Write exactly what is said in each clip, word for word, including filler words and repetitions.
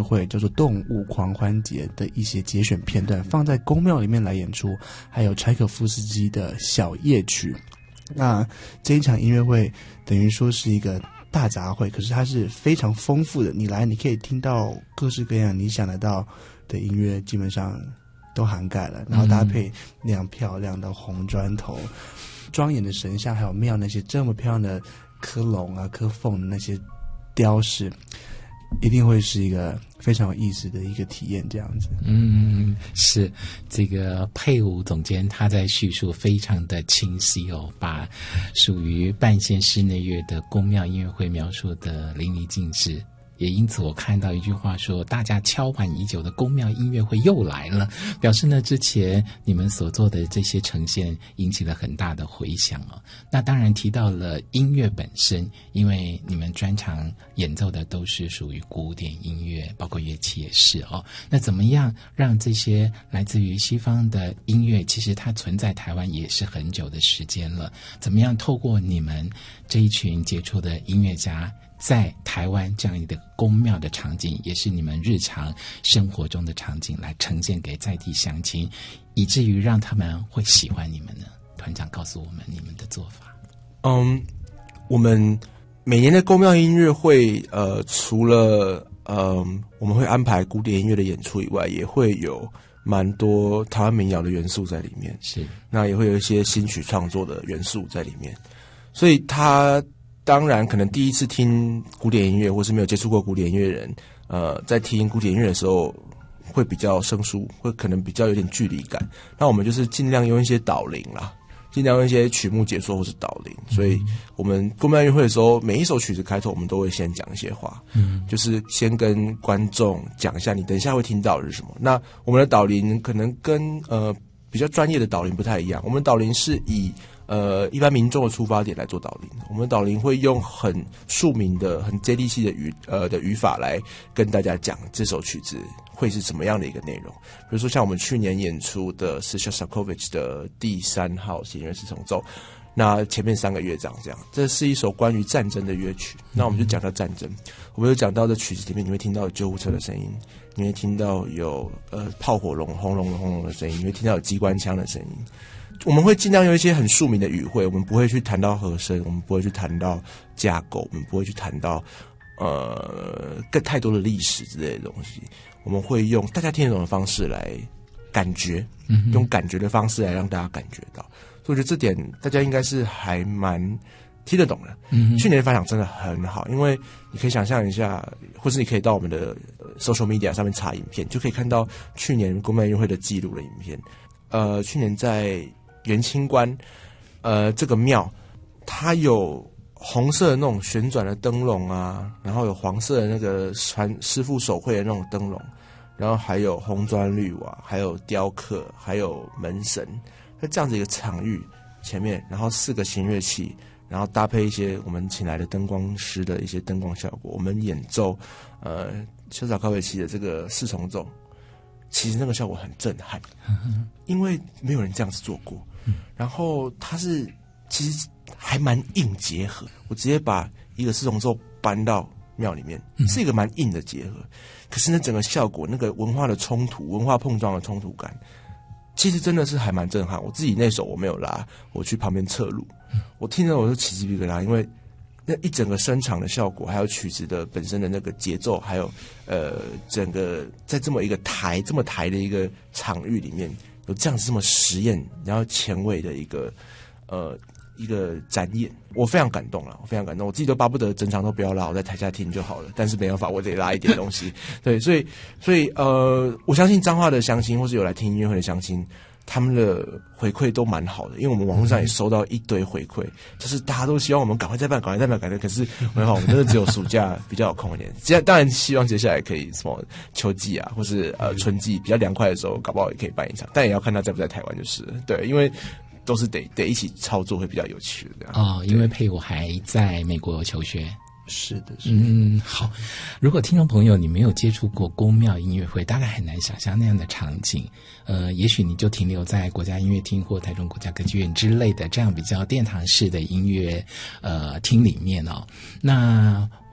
会叫做动物狂欢节的一些节选片段放在宫庙里面来演出，还有柴可夫斯基的小夜曲。那这一场音乐会等于说是一个大杂烩，可是它是非常丰富的，你来你可以听到各式各样你想得到的音乐，基本上都涵盖了，然后搭配那样漂亮的红砖头、嗯、庄严的神像，还有庙那些这么漂亮的刻龙啊刻凤的那些雕饰，一定会是一个非常有意思的一个体验，这样子。 嗯，是这个佩武总监他在叙述非常的清晰哦，把属于半线室内乐的宫庙音乐会描述的淋漓尽致。也因此我看到一句话说，大家敲碗已久的宫庙音乐会又来了，表示呢之前你们所做的这些呈现引起了很大的回响哦。那当然提到了音乐本身，因为你们专长演奏的都是属于古典音乐，包括乐器也是哦。那怎么样让这些来自于西方的音乐，其实它存在台湾也是很久的时间了，怎么样透过你们这一群杰出的音乐家，在台湾这样一个宫庙的场景，也是你们日常生活中的场景，来呈现给在地乡亲，以至于让他们会喜欢你们呢？团长告诉我们你们的做法。 嗯，我们每年的宫庙音乐会，呃，除了呃我们会安排古典音乐的演出以外，也会有蛮多台湾民谣的元素在里面。 是， 那也会有一些新曲创作的元素在里面，所以它。当然可能第一次听古典音乐或是没有接触过古典音乐的人，呃，在听古典音乐的时候会比较生疏，会可能比较有点距离感。那我们就是尽量用一些导聆啦，尽量用一些曲目解说或是导聆。所以我们宫庙音乐会的时候，每一首曲子开头我们都会先讲一些话，嗯，就是先跟观众讲一下你等一下会听到的是什么。那我们的导聆可能跟呃比较专业的导聆不太一样，我们导聆是以呃，一般民众的出发点来做导聆，我们导聆会用很庶民的、很接地气的语呃的语法来跟大家讲这首曲子会是什么样的一个内容。比如说，像我们去年演出的是 Shostakovich 的第三号弦乐四重奏，那前面三个乐章这样，这是一首关于战争的乐曲。那我们就讲到战争，我们有讲到的曲子里面，你会听到有救护车的声音，你会听到有呃炮火隆轰隆轰隆的声音，你会听到有机关枪的声音。我们会尽量用一些很庶民的语汇，我们不会去谈到和声，我们不会去谈到架构，我们不会去谈到呃更太多的历史之类的东西。我们会用大家听得懂的方式来感觉，嗯，用感觉的方式来让大家感觉到。所以我觉得这点大家应该是还蛮听得懂的。嗯，去年的反响真的很好，因为你可以想象一下，或是你可以到我们的 social media 上面查影片，就可以看到去年宫庙音乐会的记录的影片。呃，去年在元清观，呃，这个庙它有红色的那种旋转的灯笼啊，然后有黄色的那个传师傅手绘的那种灯笼，然后还有红砖绿瓦，还有雕刻，还有门神，在这样子一个场域前面，然后四个弦乐器，然后搭配一些我们请来的灯光师的一些灯光效果，我们演奏呃修斯塔科维奇的这个四重奏。其实那个效果很震撼，因为没有人这样子做过。然后它是其实还蛮硬结合，我直接把一个四重奏搬到庙里面，是一个蛮硬的结合。可是那整个效果，那个文化的冲突、文化碰撞的冲突感，其实真的是还蛮震撼。我自己那首我没有拉，我去旁边侧录，我听着我就起鸡皮疙瘩，因为那一整个声场的效果，还有曲子的本身的那个节奏，还有呃整个在这么一个台这么台的一个场域里面，有这样子这么实验然后前卫的一个呃一个展演，我非常感动了，我非常感动，我自己都巴不得整场都不要拉，我在台下听就好了，但是没办法，我得拉一点东西。对，所以所以呃，我相信彰化的乡亲或是有来听音乐会的乡亲，他们的回馈都蛮好的，因为我们网络上也收到一堆回馈，就是大家都希望我们赶快再办，赶快再办，赶快。可是没办法，我们真的只有暑假比较有空一点。接下当然希望接下来可以什么秋季啊，或是呃春季比较凉快的时候，搞不好也可以办一场，但也要看他在不在台湾就是了。对，因为都是得得一起操作会比较有趣的这样。 哦，因为佩武还在美国求学。 是的，是的。 嗯，好。如果听众朋友你没有接触过宫庙音乐会，大概很难想象那样的场景。呃，也许你就停留在国家音乐厅或台中国家歌剧院之类的这样比较殿堂式的音乐呃厅里面哦。那我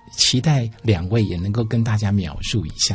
期待两位也能够跟大家描述一下。